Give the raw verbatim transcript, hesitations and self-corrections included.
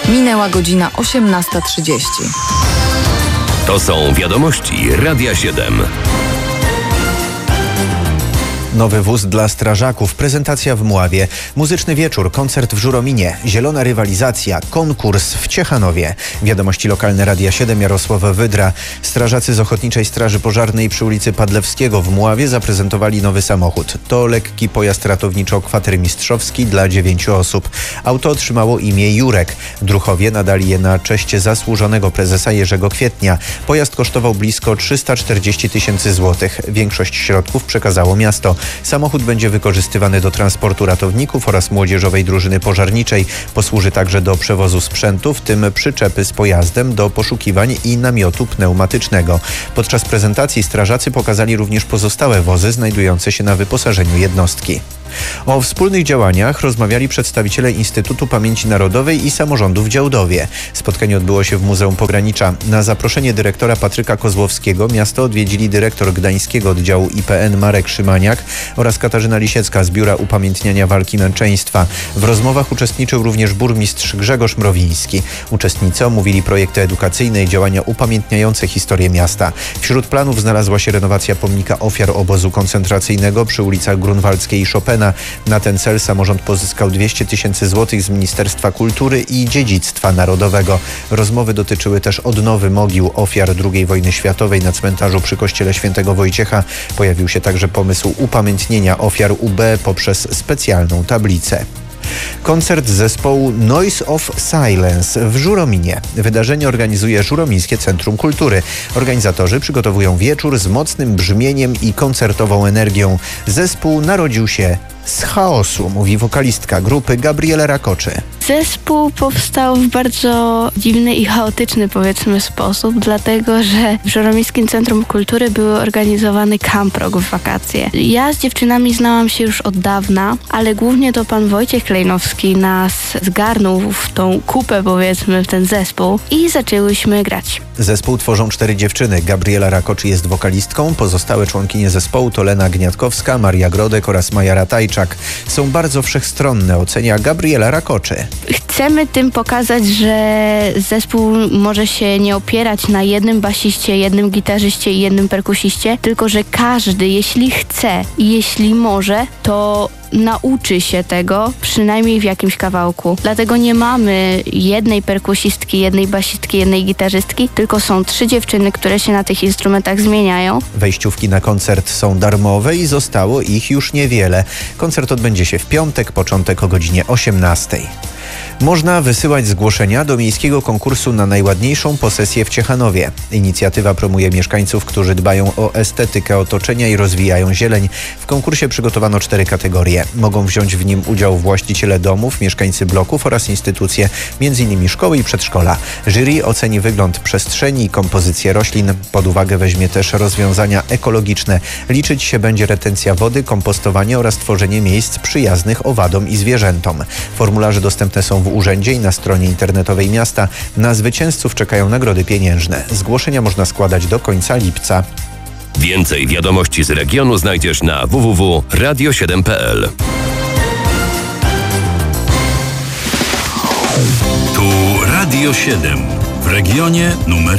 Minęła godzina osiemnasta trzydzieści. To są wiadomości Radia siedem. Nowy wóz dla strażaków, prezentacja w Mławie, muzyczny wieczór, koncert w Żurominie, zielona rywalizacja, konkurs w Ciechanowie. Wiadomości lokalne Radia siedem, Jarosław Wydra. Strażacy z Ochotniczej Straży Pożarnej przy ulicy Padlewskiego w Mławie zaprezentowali nowy samochód. To lekki pojazd ratowniczo-kwatermistrzowski dla dziewięciu osób. Auto otrzymało imię Jurek. Druchowie nadali je na cześć zasłużonego prezesa Jerzego Kwietnia. Pojazd kosztował blisko trzysta czterdzieści tysięcy złotych. Większość środków przekazało miasto. Samochód będzie wykorzystywany do transportu ratowników oraz młodzieżowej drużyny pożarniczej. Posłuży także do przewozu sprzętu, w tym przyczepy z pojazdem do poszukiwań i namiotu pneumatycznego. Podczas prezentacji strażacy pokazali również pozostałe wozy znajdujące się na wyposażeniu jednostki. O wspólnych działaniach rozmawiali przedstawiciele Instytutu Pamięci Narodowej i samorządu w Działdowie. Spotkanie odbyło się w Muzeum Pogranicza. Na zaproszenie dyrektora Patryka Kozłowskiego miasto odwiedzili dyrektor Gdańskiego Oddziału I P N Marek Szymaniak oraz Katarzyna Lisiecka z Biura Upamiętniania Walki Męczeństwa. W rozmowach uczestniczył również burmistrz Grzegorz Mrowiński. Uczestnicy omówili projekty edukacyjne i działania upamiętniające historię miasta. Wśród planów znalazła się renowacja pomnika ofiar obozu koncentracyjnego przy ulicach Grunwaldzkiej i Chopina. Na ten cel samorząd pozyskał dwieście tysięcy złotych z Ministerstwa Kultury i Dziedzictwa Narodowego. Rozmowy dotyczyły też odnowy mogił ofiar drugiej wojny światowej na cmentarzu przy kościele Świętego Wojciecha. Pojawił się także pomysł upamiętnienia ofiar U B poprzez specjalną tablicę. Koncert zespołu Noise of Silence w Żurominie. Wydarzenie organizuje Żuromińskie Centrum Kultury. Organizatorzy przygotowują wieczór z mocnym brzmieniem i koncertową energią. Zespół narodził się z chaosu, mówi wokalistka grupy Gabriela Rakoczy. Zespół powstał w bardzo dziwny i chaotyczny, powiedzmy, sposób, dlatego że w Żuromińskim Centrum Kultury były organizowany camp rock w wakacje. Ja z dziewczynami znałam się już od dawna, ale głównie to pan Wojciech Klejnowski nas zgarnął w tą kupę, powiedzmy, w ten zespół i zaczęłyśmy grać. Zespół tworzą cztery dziewczyny. Gabriela Rakoczy jest wokalistką, pozostałe członkinie zespołu to Lena Gniatkowska, Maria Grodek oraz Maja Ratajczak. Są bardzo wszechstronne, ocenia Gabriela Rakoczy. Chcemy tym pokazać, że zespół może się nie opierać na jednym basiście, jednym gitarzyście i jednym perkusiście, tylko że każdy, jeśli chce i jeśli może, to nauczy się tego przynajmniej w jakimś kawałku. Dlatego nie mamy jednej perkusistki, jednej basistki, jednej gitarzystki, tylko są trzy dziewczyny, które się na tych instrumentach zmieniają. Wejściówki na koncert są darmowe i zostało ich już niewiele. Koncert odbędzie się w piątek, początek o godzinie osiemnastej. Można wysyłać zgłoszenia do miejskiego konkursu na najładniejszą posesję w Ciechanowie. Inicjatywa promuje mieszkańców, którzy dbają o estetykę otoczenia i rozwijają zieleń. W konkursie przygotowano cztery kategorie. Mogą wziąć w nim udział właściciele domów, mieszkańcy bloków oraz instytucje, między innymi szkoły i przedszkola. Jury oceni wygląd przestrzeni i kompozycję roślin. Pod uwagę weźmie też rozwiązania ekologiczne. Liczyć się będzie retencja wody, kompostowanie oraz tworzenie miejsc przyjaznych owadom i zwierzętom. Formularze dostępne są w urzędzie i na stronie internetowej miasta. Na zwycięzców czekają nagrody pieniężne. Zgłoszenia można składać do końca lipca. Więcej wiadomości z regionu znajdziesz na w w w kropka radio siedem kropka p l. Tu Radio siedem w regionie numer